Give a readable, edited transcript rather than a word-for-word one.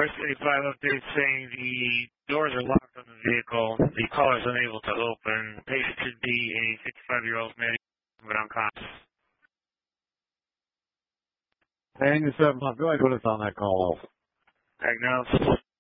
First 85 update saying the doors are locked on the vehicle. The caller is unable to open. The patient should be a 55-year-old man, but unconscious. Hang the 7 o'clock. Go ahead and put us on that call. Diagnosis.